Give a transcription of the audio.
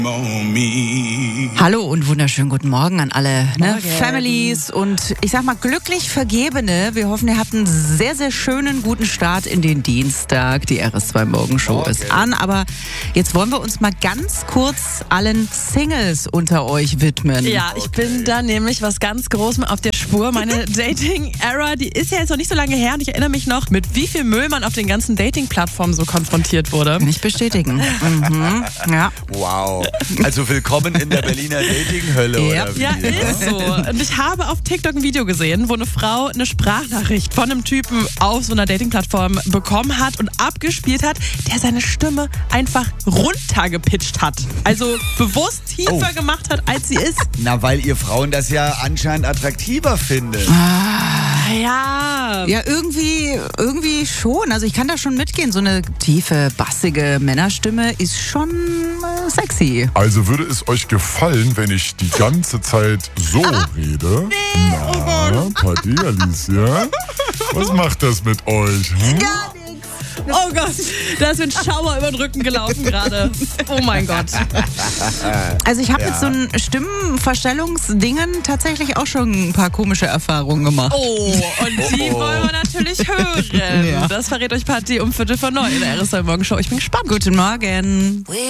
Hallo und wunderschönen guten Morgen an alle Families und ich sag mal glücklich Vergebene. Wir hoffen, ihr habt einen sehr, sehr schönen guten Start in den Dienstag. Die RS2 Morgenshow ist an, aber jetzt wollen wir uns mal ganz kurz allen Singles unter euch widmen. Ja, ich bin da nämlich was ganz Großem auf der Spur. Meine Dating-Era, die ist ja jetzt noch nicht so lange her und ich erinnere mich noch, mit wie viel Müll man auf den ganzen Dating-Plattformen so konfrontiert wurde. Kann ich bestätigen. Ja. Wow. Also willkommen in der Berliner Dating-Hölle, oder wie? Ja, ist so. Und ich habe auf TikTok ein Video gesehen, wo eine Frau eine Sprachnachricht von einem Typen auf so einer Dating-Plattform bekommen hat und abgespielt hat, der seine Stimme einfach runtergepitcht hat. Also bewusst tiefer gemacht hat, als sie ist. Na, weil ihr Frauen das ja anscheinend attraktiver findet. Ja. Ja, irgendwie schon. Also ich kann da schon mitgehen. So eine tiefe, bassige Männerstimme ist schon sexy. Also würde es euch gefallen, wenn ich die ganze Zeit so rede? Nee, Na, Patti, Alicia? Was macht das mit euch? Gar nichts. Oh Gott, da ist mir ein Schauer über den Rücken gelaufen gerade. Oh mein Gott. Also ich habe mit so einem Stimmenverstellungsdingen tatsächlich auch schon ein paar komische Erfahrungen gemacht. Oh, und die wollen wir natürlich hören. Ja. Das verrät euch Patti um 8:45 in der RS2 Morgenshow. Ich bin gespannt. Guten Morgen.